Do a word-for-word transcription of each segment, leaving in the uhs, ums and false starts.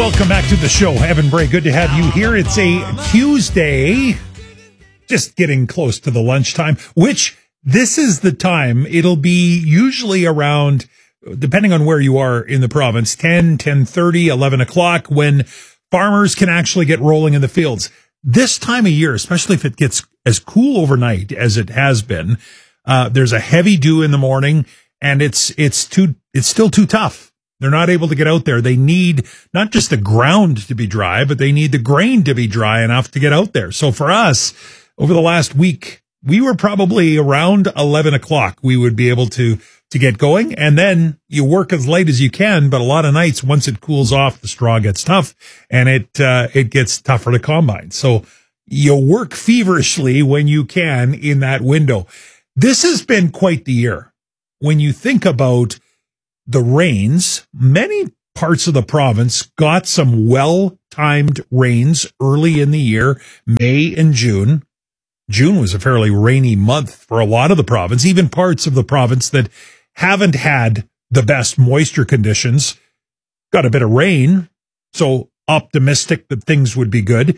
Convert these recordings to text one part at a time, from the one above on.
Welcome back to the show. Evan Bray, good to have you here. It's a Tuesday, just getting close to the lunchtime, which this is the time. It'll be usually around, depending on where you are in the province, ten, ten thirty, eleven o'clock, when farmers can actually get rolling in the fields. This time of year, especially if it gets as cool overnight as it has been, uh, there's a heavy dew in the morning, and it's it's too it's still too tough. They're not able to get out there. They need not just the ground to be dry, but they need the grain to be dry enough to get out there. So for us, over the last week, we were probably around eleven o'clock. We would be able to, to get going. And then you work as late as you can. But a lot of nights, once it cools off, the straw gets tough and it, uh, it gets tougher to combine. So you work feverishly when you can in that window. This has been quite the year. When you think about the rains, many parts of the province got some well-timed rains early in the year, May and June. June was a fairly rainy month for a lot of the province, even parts of the province that haven't had the best moisture conditions got a bit of rain, so optimistic that things would be good.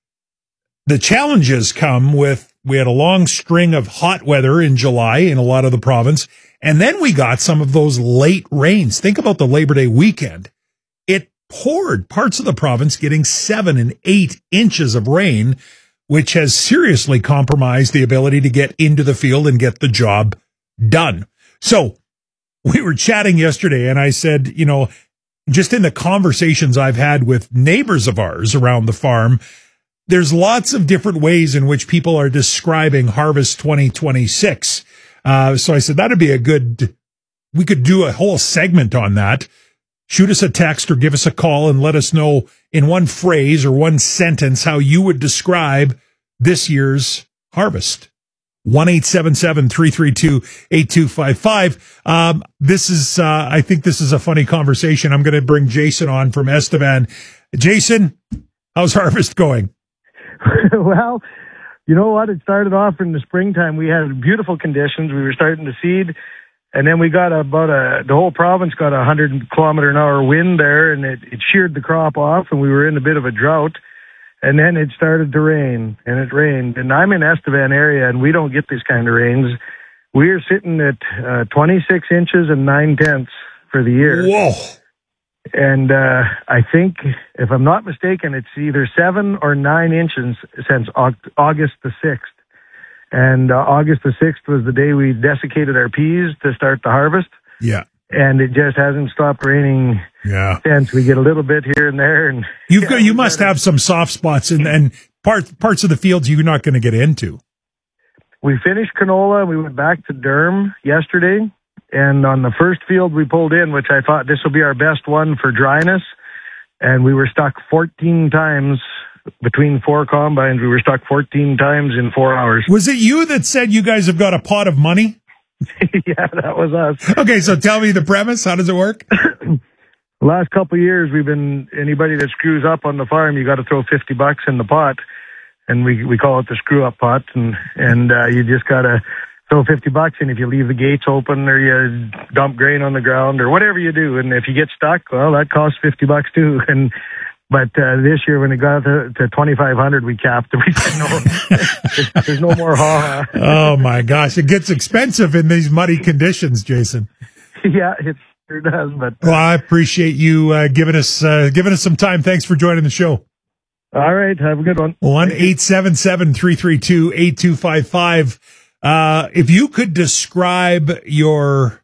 The challenges come with, we had a long string of hot weather in July in a lot of the province, and then we got some of those late rains. Think about the Labor Day weekend. It poured, parts of the province getting seven and eight inches of rain, which has seriously compromised the ability to get into the field and get the job done. So we were chatting yesterday, and I said, you know, just in the conversations I've had with neighbors of ours around the farm, there's lots of different ways in which people are describing Harvest twenty twenty-six. Uh, so I said, that'd be a good, we could do a whole segment on that. Shoot us a text or give us a call and let us know in one phrase or one sentence how you would describe this year's harvest. one eight seven seven, three three two, eight two five five. Um, this is, uh, I think this is a funny conversation. I'm going to bring Jason on from Estevan. Jason, how's harvest going? Well, you know what? It started off in the springtime. We had beautiful conditions. We were starting to seed, and then we got about a, the whole province got a one hundred kilometer an hour wind there, and it, it sheared the crop off, and we were in a bit of a drought. And then it started to rain, and it rained. And I'm in Estevan area, and we don't get these kind of rains. We are sitting at uh, twenty-six inches and nine tenths for the year. Whoa. And uh, I think, if I'm not mistaken, it's either seven or nine inches since August the sixth. And uh, August the sixth was the day we desiccated our peas to start the harvest. Yeah. And it just hasn't stopped raining yeah. since. We get a little bit here and there. And You've yeah, got, you must have some soft spots and, and parts parts of the fields you're not going to get into. We finished canola. We went back to Durham yesterday. And on the first field we pulled in, which I thought this will be our best one for dryness, and we were stuck fourteen times between four combines. We were stuck fourteen times in four hours. Was it you that said you guys have got a pot of money? Yeah, that was us. Okay, so tell me the premise. How does it work? The last couple of years, we've been, anybody that screws up on the farm, you got to throw fifty bucks in the pot, and we we call it the screw up pot, and and uh, you just got to throw fifty bucks in if you leave the gates open or you dump grain on the ground or whatever you do. And if you get stuck, well, that costs fifty bucks too. And, but, uh, this year when it got to, to twenty-five hundred, we capped and we said, no, there's, there's no more ha. Oh my gosh. It gets expensive in these muddy conditions, Jason. Yeah, it sure does. But, well, I appreciate you, uh, giving us, uh, giving us some time. Thanks for joining the show. All right. Have a good one. one eight seven seven, three three two, eight two five five. Uh, if you could describe your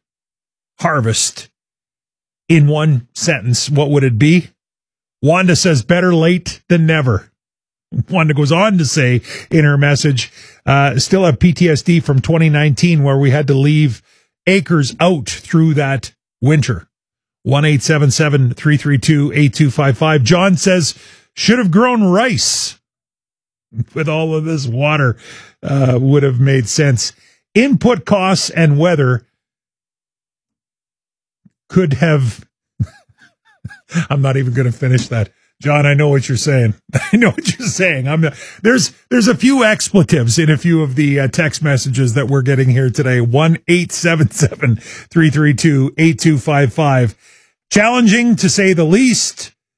harvest in one sentence, what would it be? Wanda says better late than never. Wanda goes on to say in her message, uh, still have P T S D from twenty nineteen where we had to leave acres out through that winter. one eight seven seven, three three two, eight two five five. John says should have grown rice. With all of this water, uh, would have made sense. Input costs and weather could have. I'm not even going to finish that, John. I know what you're saying. I know what you're saying. I'm. Not, there's there's a few expletives in a few of the uh, text messages that we're getting here today. One eight seven seven three three two eight two five five. Challenging to say the least.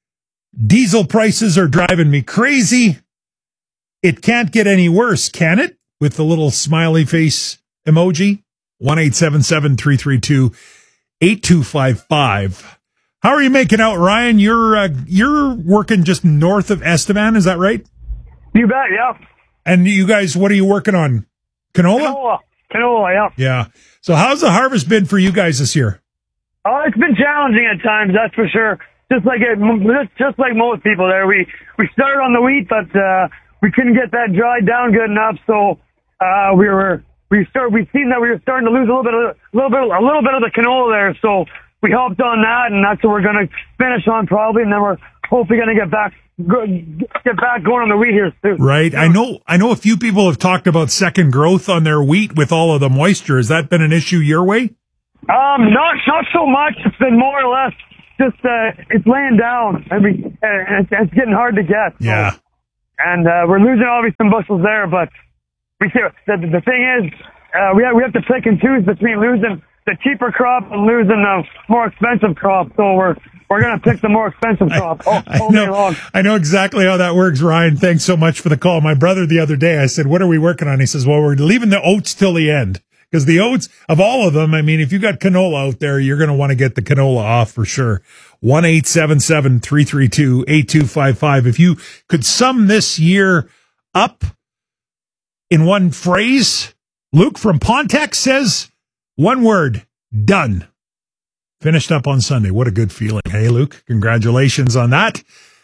Diesel prices are driving me crazy. It can't get any worse, can it? With the little smiley face emoji. one eight seven seven, three three two, eight two five five. How are you making out, Ryan? You're uh, you're working just north of Estevan, is that right? You bet, yeah. And you guys, what are you working on? Canola? Canola, canola, yeah. Yeah. So how's the harvest been for you guys this year? Oh, it's been challenging at times, that's for sure. Just like it, just like most people there, we we started on the wheat, but uh, we couldn't get that dried down good enough, so uh, we were we start we seen that we were starting to lose a little bit of a little bit a little bit of the canola there, so we hopped on that, and that's what we're going to finish on probably, and then we're hopefully going to get back go, get back going on the wheat here soon. Right. I know. I know a few people have talked about second growth on their wheat with all of the moisture. Has that been an issue your way? Um, not not so much. It's been more or less just uh, it's laying down. I mean, uh, it's, it's getting hard to get. So. Yeah. And uh, we're losing obviously some bushels there, but we see, the the thing is uh, we have we have to pick and choose between losing the cheaper crop and losing the more expensive crop. So we're we're gonna pick the more expensive crop all, I, I all day know, long. I know exactly how that works, Ryan. Thanks so much for the call. My brother the other day, I said, "What are we working on?" He says, "Well, we're leaving the oats till the end." Because the oats, of all of them, I mean, if you got canola out there, you're going to want to get the canola off for sure. one eight seven seven, three three two, eight two five five. If you could sum this year up in one phrase, Luke from Pontiac says, one word, done. Finished up on Sunday. What a good feeling. Hey, Luke, congratulations on that.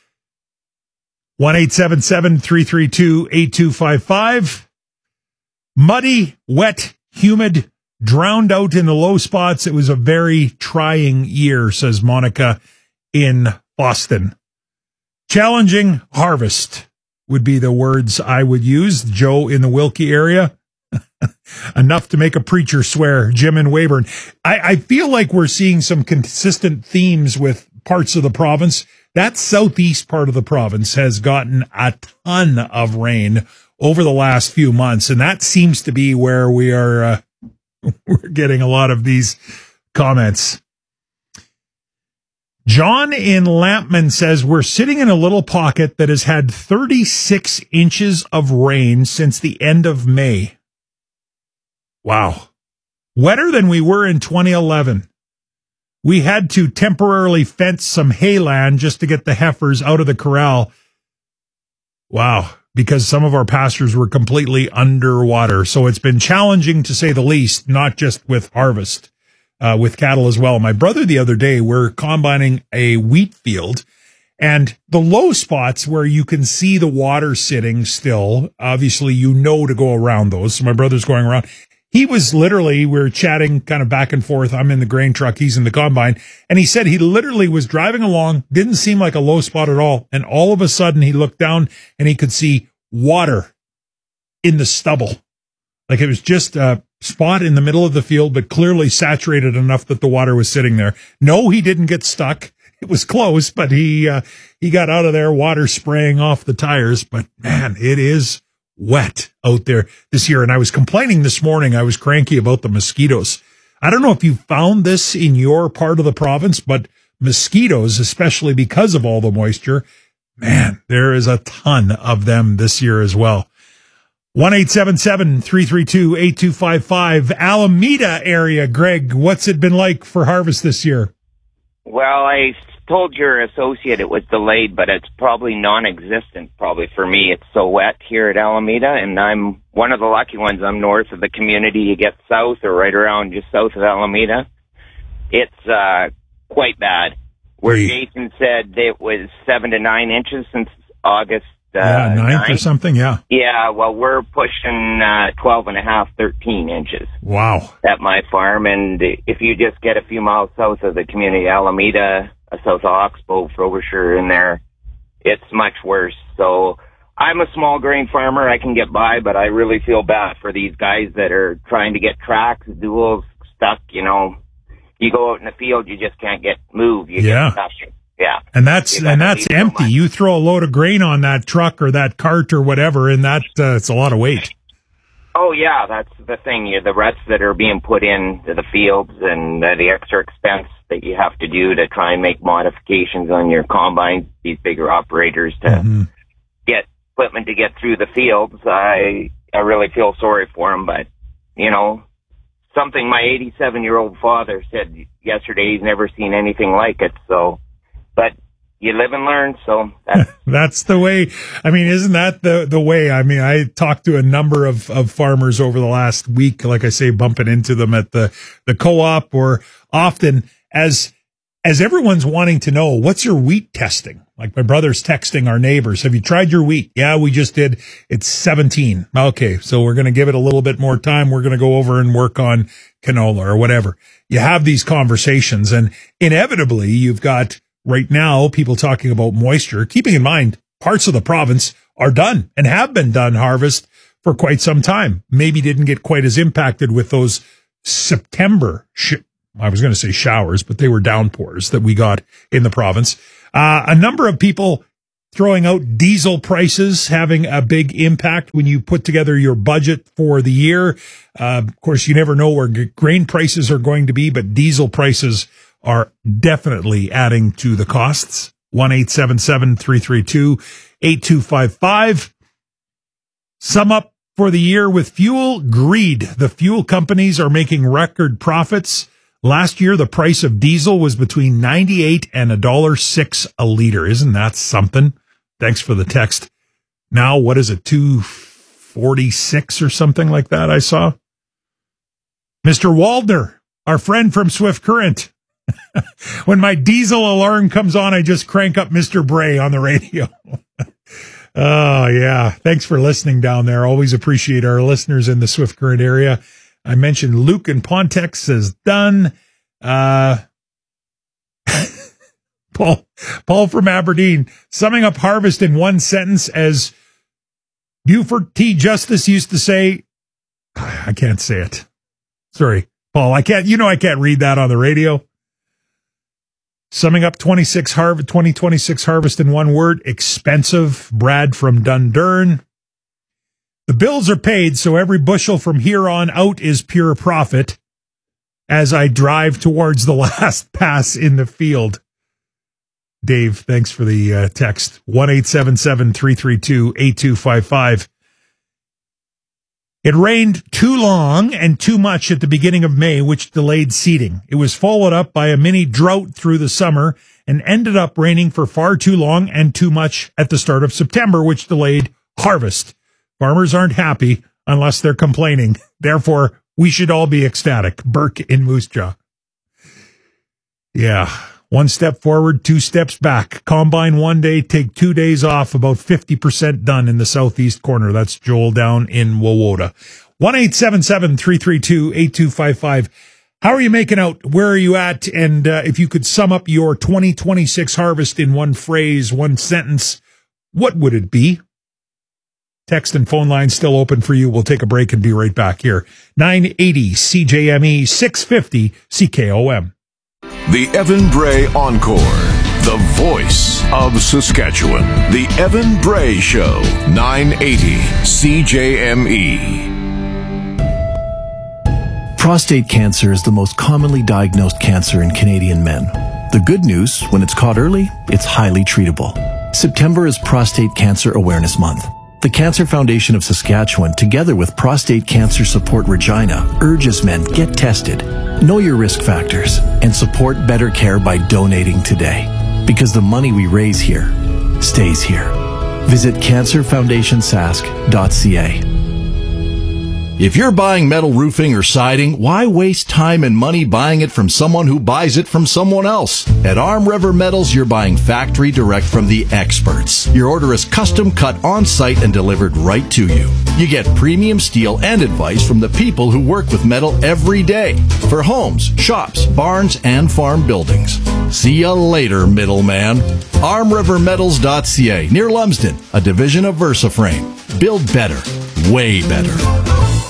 one eight seven seven, three three two, eight two five five. Muddy, wet, humid, drowned out in the low spots. It was a very trying year, says Monica in Boston. Challenging harvest would be the words I would use. Joe in the Wilkie area. Enough to make a preacher swear. Jim in Weyburn. I, I feel like we're seeing some consistent themes with parts of the province. That southeast part of the province has gotten a ton of rain over the last few months, and that seems to be where we are uh, we're getting a lot of these comments. John in Lampman says, we're sitting in a little pocket that has had thirty-six inches of rain since the end of May. Wow. Wetter than we were in twenty eleven. We had to temporarily fence some hayland just to get the heifers out of the corral. Wow. Because some of our pastures were completely underwater. So it's been challenging to say the least, not just with harvest, uh, with cattle as well. My brother the other day, we're combining a wheat field, and the low spots where you can see the water sitting still, obviously you know to go around those. So my brother's going around. He was literally, we were chatting kind of back and forth. I'm in the grain truck. He's in the combine. And he said he literally was driving along, didn't seem like a low spot at all. And all of a sudden he looked down and he could see water in the stubble. Like it was just a spot in the middle of the field, but clearly saturated enough that the water was sitting there. No, he didn't get stuck. It was close, but he, uh, he got out of there, water spraying off the tires. But man, it is wet out there this year. And I was complaining this morning, I was cranky about the mosquitoes. I don't know if you found this in your part of the province, but mosquitoes, especially because of all the moisture, man, there is a ton of them this year as well. one eight seven seven, three three two, eight two five five. Alameda area, Greg, what's it been like for harvest this year? Well, I told your associate it was delayed, but it's probably non-existent, probably for me. It's so wet here at Alameda, and I'm one of the lucky ones. I'm north of the community. You get south or right around just south of Alameda. It's uh, quite bad. Where Hey. Jason said it was seven to nine inches since August uh, Yeah, ninth or ninth. something, yeah. Yeah, well, we're pushing uh, twelve and a half, thirteen inches. Wow. At my farm, and if you just get a few miles south of the community, Alameda, uh, south of Oxbow, Frobisher in there, it's much worse. So I'm a small grain farmer. I can get by, but I really feel bad for these guys that are trying to get tracks, duals, stuck, you know. You go out in the field, you just can't get moved. You Yeah. get stuck. Yeah. And that's, You and gotta that's leave it empty. alone. You throw a load of grain on that truck or that cart or whatever, and that, uh, it's a lot of weight. Oh, Oh, yeah, that's the thing. You, the ruts that are being put into the fields and uh, the extra expense that you have to do to try and make modifications on your combines, these bigger operators to mm-hmm. get equipment to get through the fields, I I really feel sorry for them. But, you know, something my eighty-seven-year-old father said yesterday, he's never seen anything like it. So, but you live and learn, so that's... that's the way. I mean, isn't that the the way? I mean, I talked to a number of, of farmers over the last week, like I say, bumping into them at the, the co-op, or often as as everyone's wanting to know, what's your wheat testing? Like my brother's texting our neighbors, have you tried your wheat? Yeah, we just did. It's seventeen. Okay, so we're going to give it a little bit more time. We're going to go over and work on canola or whatever. You have these conversations, and inevitably you've got right now people talking about moisture, keeping in mind parts of the province are done and have been done harvest for quite some time. Maybe didn't get quite as impacted with those September, sh- I was going to say showers, but they were downpours that we got in the province. Uh, a number of people throwing out diesel prices having a big impact when you put together your budget for the year. Uh, of course, you never know where g- grain prices are going to be, but diesel prices are definitely adding to the costs. one eight seven seven, three three two, eight two five five. Sum up for the year with fuel greed. The fuel companies are making record profits. Last year, the price of diesel was between ninety-eight and one dollar and six cents a liter. Isn't that something? Thanks for the text. Now, what is it, two forty-six or something like that I saw? Mister Waldner, our friend from Swift Current. When my diesel alarm comes on, I just crank up Mister Bray on the radio. Oh, yeah. Thanks for listening down there. Always appreciate our listeners in the Swift Current area. I mentioned Luke in Pontex says done. Uh, Paul, Paul from Aberdeen, summing up harvest in one sentence, as Buford T. Justice used to say. I can't say it. Sorry, Paul. I can't, you know, I can't read that on the radio. Summing up twenty-six harvest, twenty twenty-six harvest in one word, expensive. Brad from Dundurn. The bills are paid, so every bushel from here on out is pure profit as I drive towards the last pass in the field. Dave, thanks for the uh, text. one eight seven seven, three three two, eight two five five. It rained too long and too much at the beginning of May, which delayed seeding. It was followed up by a mini drought through the summer and ended up raining for far too long and too much at the start of September, which delayed harvest. Farmers aren't happy unless they're complaining. Therefore, we should all be ecstatic. Burke in Moose Jaw. Yeah. One step forward, two steps back. Combine one day, take two days off, about fifty percent done in the southeast corner. That's Joel down in Wawota. one eight seven seven, three three two, eight two five five. How are you making out? Where are you at? And uh, if you could sum up your twenty twenty-six harvest in one phrase, one sentence, what would it be? Text and phone line still open for you. We'll take a break and be right back here. nine eighty C J M E, six fifty C K O M. The Evan Bray Encore, the voice of Saskatchewan. The Evan Bray Show, nine eighty C J M E. Prostate cancer is the most commonly diagnosed cancer in Canadian men. The good news, when it's caught early, it's highly treatable. September is Prostate Cancer Awareness Month. The Cancer Foundation of Saskatchewan, together with Prostate Cancer Support Regina, urges men get tested, know your risk factors, and support better care by donating today. Because the money we raise here stays here. Visit cancer foundation sask dot c a. If you're buying metal roofing or siding, why waste time and money buying it from someone who buys it from someone else? At Arm River Metals, you're buying factory direct from the experts. Your order is custom cut on site and delivered right to you. You get premium steel and advice from the people who work with metal every day for homes, shops, barns, and farm buildings. See you later, middleman. arm river metals dot c a, near Lumsden, a division of VersaFrame. Build better, way better.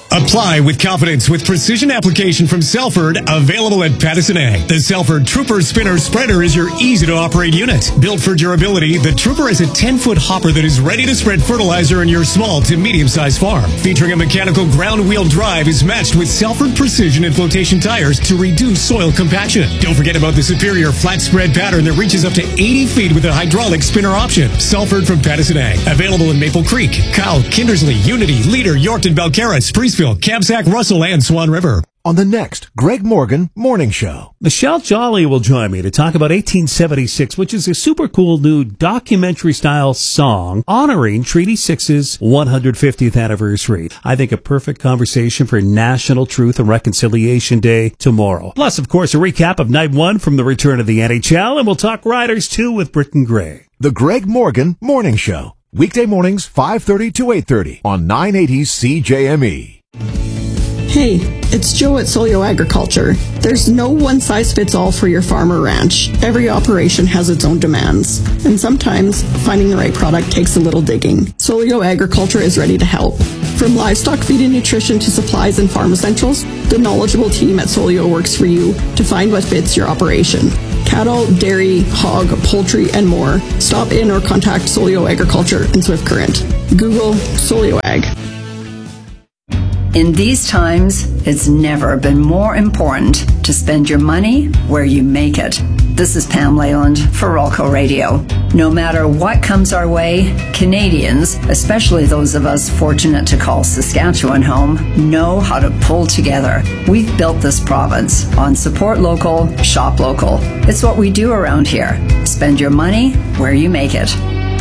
Apply with confidence with precision application from Selford, available at Pattison Ag. The Selford Trooper Spinner Spreader is your easy-to-operate unit. Built for durability, the Trooper is a ten-foot hopper that is ready to spread fertilizer in your small to medium-sized farm. Featuring a mechanical ground-wheel drive, is matched with Selford Precision and Flotation tires to reduce soil compaction. Don't forget about the superior flat spread pattern that reaches up to eighty feet with a hydraulic spinner option. Selford from Pattison Ag. Available in Maple Creek, Kyle, Kindersley, Unity, Leader, Yorkton, Balcarres, Priestville, Kamsack, Russell, and Swan River. On the next Greg Morgan Morning Show, Michelle Jolly will join me to talk about eighteen seventy-six, which is a super cool new documentary-style song honoring Treaty six's one hundred fiftieth anniversary. I think a perfect conversation for National Truth and Reconciliation Day tomorrow. Plus, of course, a recap of Night one from the return of the N H L, and we'll talk Riders too with Britton Gray. The Greg Morgan Morning Show, weekday mornings five thirty to eight thirty on nine eighty C J M E. Hey, it's Joe at Solio Agriculture. There's no one-size-fits-all for your farm or ranch. Every operation has its own demands, and sometimes finding the right product takes a little digging. Solio Agriculture is ready to help. From livestock feed and nutrition to supplies and farm essentials, the knowledgeable team at Solio works for you to find what fits your operation. Cattle, dairy, hog, poultry, and more. Stop in or contact Solio Agriculture in Swift Current. Google Solio Ag. In these times, it's never been more important to spend your money where you make it. This is Pam Leyland for Rolco Radio. No matter what comes our way, Canadians, especially those of us fortunate to call Saskatchewan home, know how to pull together. We've built this province on support local, shop local. It's what we do around here. Spend your money where you make it.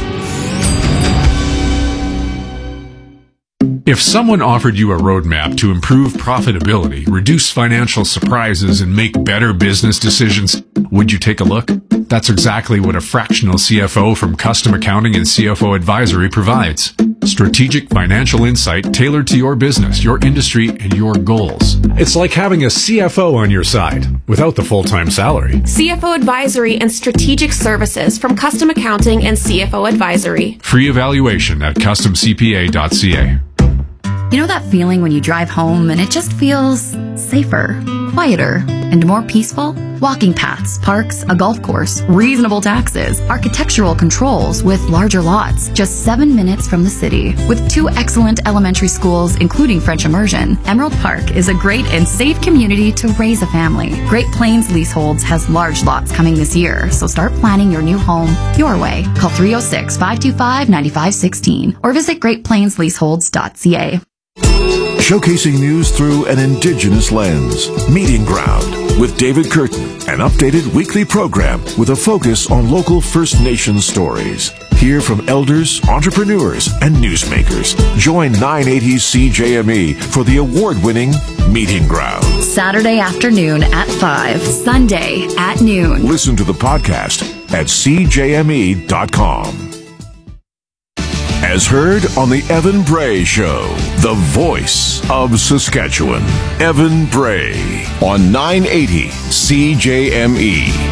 If someone offered you a roadmap to improve profitability, reduce financial surprises, and make better business decisions, would you take a look? That's exactly what a fractional C F O from Custom Accounting and C F O Advisory provides. Strategic financial insight tailored to your business, your industry, and your goals. It's like having a C F O on your side without the full-time salary. C F O Advisory and Strategic Services from Custom Accounting and C F O Advisory. Free evaluation at custom c p a dot c a. You know that feeling when you drive home and it just feels safer, quieter, and more peaceful? Walking paths, parks, a golf course, reasonable taxes, architectural controls with larger lots, just seven minutes from the city. With two excellent elementary schools, including French immersion, Emerald Park is a great and safe community to raise a family. Great Plains Leaseholds has large lots coming this year, so start planning your new home your way. Call three oh six, five two five, nine five one six or visit great plains leaseholds dot c a. Showcasing news through an Indigenous lens. Meeting Ground with David Curtin, an updated weekly program with a focus on local First Nations stories. Hear from elders, entrepreneurs, and newsmakers. Join nine eighty C J M E for the award-winning Meeting Ground. Saturday afternoon at five, Sunday at noon. Listen to the podcast at c j m e dot com. As heard on the Evan Bray Show, the voice of Saskatchewan. Evan Bray on nine eighty C J M E.